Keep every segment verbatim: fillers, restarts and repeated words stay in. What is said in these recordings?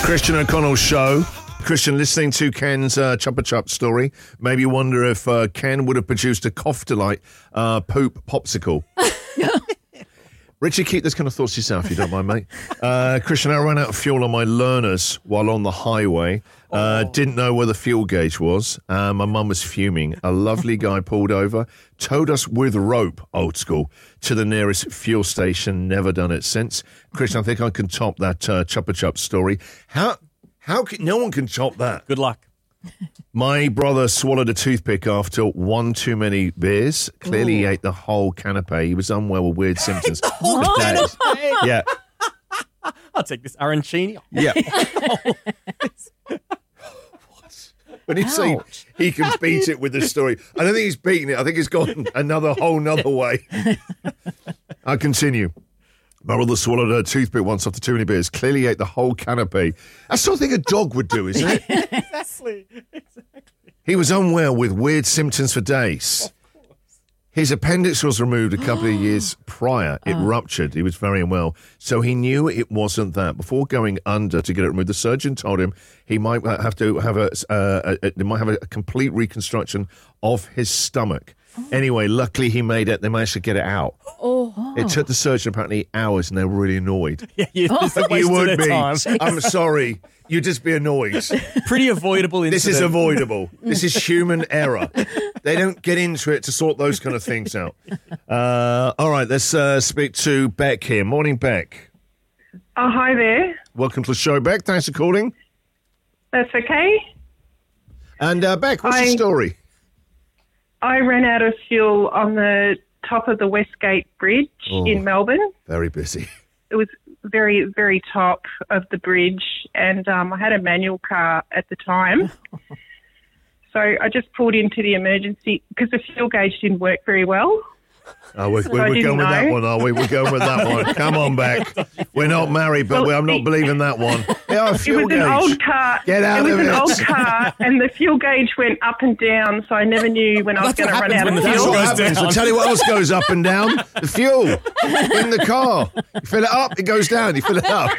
Christian O'Connell Show. Christian, listening to Ken's uh, Chuppa Chup story, maybe wonder if uh, Ken would have produced a Cough Delight uh, poop popsicle. Richie, keep this kind of thoughts to yourself, if you don't mind, mate. Uh, Christian, I ran out of fuel on my learners while on the highway. Uh, oh. Didn't know where the fuel gauge was. Uh, my mum was fuming. A lovely guy pulled over, towed us with rope, old school, to the nearest fuel station. Never done it since. Christian, I think I can top that uh, Chuppa Chup story. How? How can no one can top that? Good luck. My brother swallowed a toothpick after one too many beers. Clearly, Ooh. He ate the whole canapé. He was unwell with weird symptoms. The whole canapé? Yeah. I'll take this arancini. Yeah. When you say he can beat it with the story, I don't think he's beating it. I think he's gone another whole nother way. I'll continue. My brother swallowed a toothpick once after too many beers. Clearly ate the whole canapé. That's the sort of thing a dog would do, isn't it? Exactly. Exactly. He was unwell with weird symptoms for days. Of course. His appendix was removed a couple of years prior. It oh. ruptured. He was very unwell. So he knew it wasn't that. Before going under to get it removed, the surgeon told him he might have to have a, uh, a, a they might have a complete reconstruction of his stomach. Oh. Anyway, luckily he made it. They managed to get it out. Oh. It took the surgeon apparently hours, and they were really annoyed. Yeah, you, oh. you would be. Time. I'm sorry. You'd just be annoyed. Pretty avoidable incident. This is avoidable. This is human error. They don't get into it to sort those kind of things out. Uh, all right, let's uh, speak to Beck here. Morning, Beck. Oh, hi there. Welcome to the show, Beck. Thanks for calling. That's okay. And uh, Beck, what's I... your story? I ran out of fuel on the top of the Westgate Bridge oh, in Melbourne. Very busy. It was very, very top of the bridge, and um, I had a manual car at the time. So I just pulled into the emergency because the fuel gauge didn't work very well. Oh, we're, so we're, we're going know. with that one, are we? We're going with that one. Come on, Beck. We're not married, but well, I'm not it, believing that one. Yeah, fuel it was gauge. an old car. Get out it of was it. an old car, and the fuel gauge went up and down, so I never knew when I was going to run out of That's fuel. what happens. I'll tell you what else goes up and down. The fuel in the car. You fill it up, it goes down. You fill it up.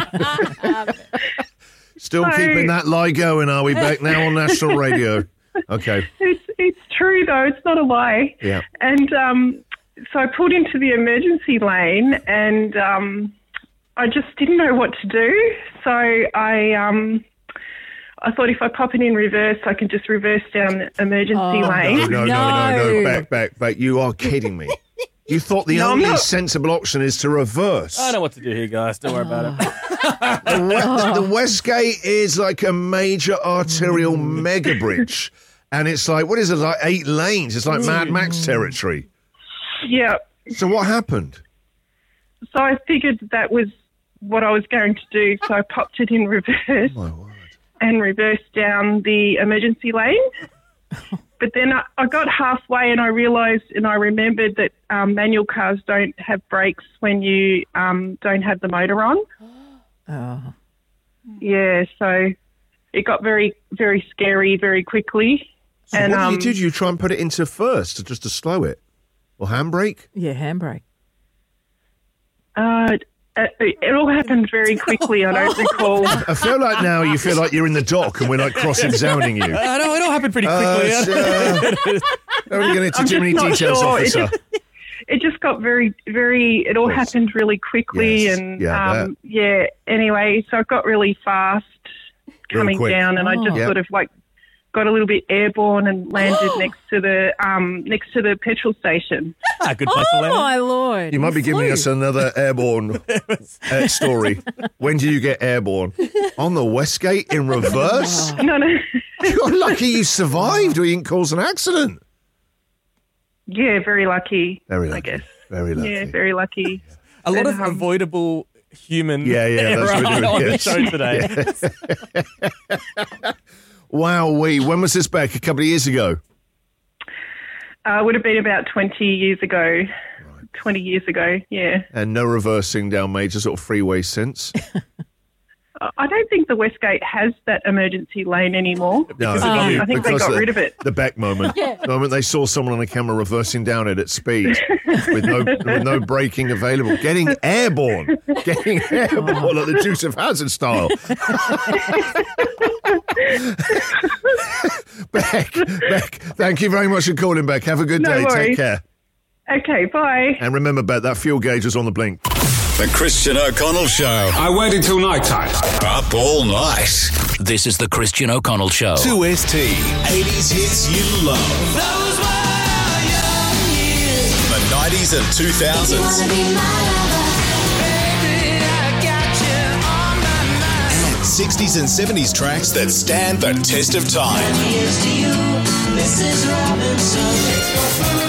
Still so, keeping that lie going, are we, Beck? Now on national radio. Okay. It's, it's true, though. It's not a lie. Yeah. And um, so I pulled into the emergency lane, and um, I just didn't know what to do. So I um, I thought if I pop it in reverse, I can just reverse down the emergency oh, lane. No, no, no, no, no, no. Back, back, back. You are kidding me. You thought the no, only sensible option is to reverse. I know what to do here, guys. Don't worry about it. the, West, the Westgate is like a major arterial mega bridge. And it's like, what is it, like eight lanes? It's like Mad Max territory. Yeah. So what happened? So I figured that was what I was going to do. So I popped it in reverse Oh my word. and reversed down the emergency lane. But then I, I got halfway and I realised and I remembered that um, manual cars don't have brakes when you um, don't have the motor on. Oh. Yeah, so it got very, very scary very quickly. So and, what um, did you do? You try and put it into first just to slow it? Or handbrake? Yeah, handbrake. Uh, it, it all happened very quickly. I don't recall. I feel like now you feel like you're in the dock and we're like cross-examining you. I know, it all happened pretty quickly. Uh, uh, don't want to get into I'm too many not details, sure. officer. It just, it just got very, very, it all Yes. happened really quickly. Yes. And, Yeah, I um, yeah, anyway, so it got really fast coming quick. down and I just Oh. Yep. sort of like got a little bit airborne and landed next to the um, next to the petrol station. Ah, good place to Oh, land. my Lord. You might be giving flew. us another airborne uh, story. When did you get airborne? On the Westgate in reverse? No, no. You're lucky you survived or you didn't cause an accident. Yeah, very lucky. Very lucky. I guess. Very lucky. Yeah, very lucky. A lot But, of um, avoidable human Yeah, yeah, that's error what we're doing, on yes. the show today. Wow, we. When was this back? A couple of years ago? Uh, would have been about twenty years ago. Right. twenty years ago, yeah. And no reversing down major sort of freeways since? Uh, I don't think the Westgate has that emergency lane anymore. No, because I mean, I think they because got the, rid of it. The back moment. yeah. The moment they saw someone on a camera reversing down it at speed with no with no braking available, getting airborne, getting airborne like the Dukes of Hazzard style. Beck, Beck, thank you very much for calling, Beck. Have a good No day. worries. Take care. Okay, bye. And remember, Beck, that fuel gauge was on the blink. The Christian O'Connell Show. I waited till night time. Up all night. This is the Christian O'Connell Show. two S T. eighties hits you love. Those were young years. The nineties and two thousands. And sixties and seventies tracks that stand the test of time. Here's to you, Missus Robinson.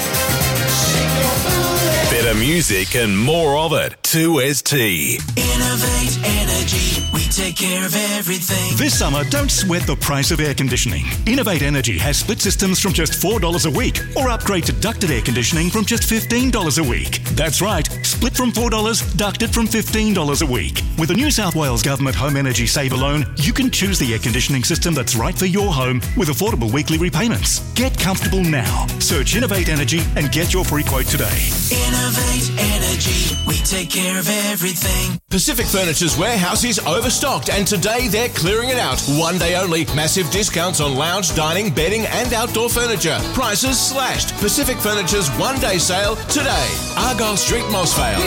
Better music and more of it. two S T. Innovate Energy. We take care of everything. This summer, don't sweat the price of air conditioning. Innovate Energy has split systems from just four dollars a week, or upgrade to ducted air conditioning from just fifteen dollars a week. That's right, split from four dollars, ducted from fifteen dollars a week. With the New South Wales Government Home Energy Saver Loan, you can choose the air conditioning system that's right for your home with affordable weekly repayments. Get comfortable now. Search Innovate Energy and get your free quote today. Innovate Energy. We take care of everything. Pacific Furniture's warehouse is overstocked, and today they're clearing it out. One day only. Massive discounts on lounge, dining, bedding and outdoor furniture. Prices slashed. Pacific Furniture's one-day sale today. Argyle Street, Mossvale.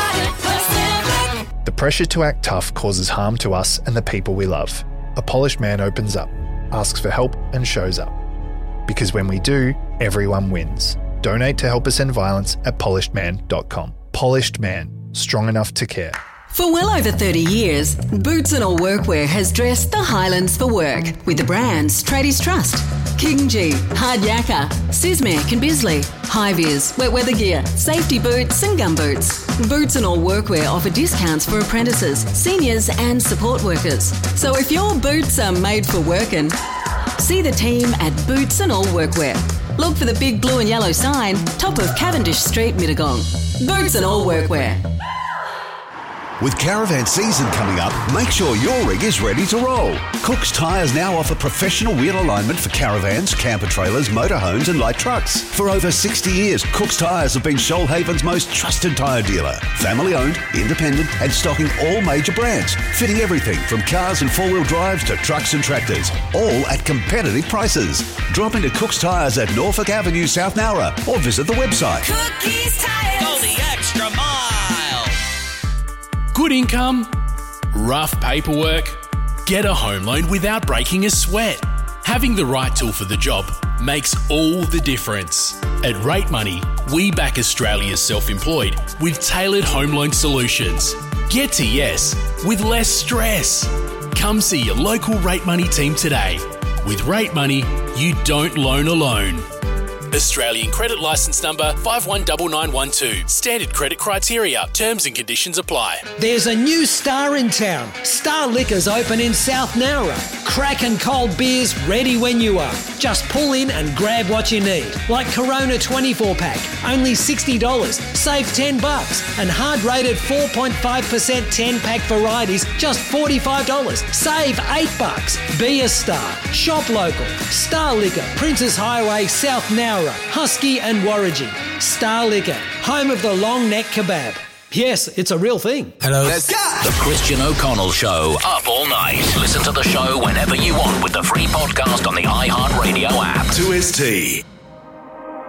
The pressure to act tough causes harm to us and the people we love. A polished man opens up, asks for help and shows up. Because when we do, everyone wins. Donate to help us end violence at polished man dot com. Polished Man, strong enough to care. For well over thirty years, Boots and All Workwear has dressed the Highlands for work with the brands Tradies Trust, Kingi, Hard Yakka, Sismac and Bisley, High-Vis, wet weather gear, safety boots and gum boots. Boots and All Workwear offer discounts for apprentices, seniors and support workers. So if your boots are made for working, see the team at Boots and All Workwear. Look for the big blue and yellow sign, top of Cavendish Street, Mittagong. Boots and All Workwear. With caravan season coming up, make sure your rig is ready to roll. Cook's Tyres now offer professional wheel alignment for caravans, camper trailers, motorhomes and light trucks. For over sixty years, Cook's Tyres have been Shoalhaven's most trusted tyre dealer. Family owned, independent and stocking all major brands. Fitting everything from cars and four-wheel drives to trucks and tractors. All at competitive prices. Drop into Cook's Tyres at Norfolk Avenue, South Nowra or visit the website. Cookies Tires. Go the extra mile. Good income, rough paperwork, get a home loan without breaking a sweat. Having the right tool for the job makes all the difference. At Rate Money, we back Australia's self-employed with tailored home loan solutions. Get to yes with less stress. Come see your local Rate Money team today. With Rate Money, you don't loan alone. Australian credit licence number five one nine nine one two. Standard credit criteria. Terms and conditions apply. There's a new Star in town. Star Liquor's open in South Nowra. Crack and cold beers ready when you are. Just pull in and grab what you need. Like Corona twenty-four pack, only sixty dollars. Save ten bucks. And hard rated four point five percent ten pack varieties, just forty-five dollars. Save eight bucks. Be a star. Shop local. Star Liquor, Princes Highway, South Nowra. Husky and Warragee. Star Liquor, home of the long neck kebab. Yes, it's a real thing. Hello. Let's go. The Christian O'Connell Show. Up all night. Listen to the show whenever you want with the free podcast on the iHeartRadio app. two S T.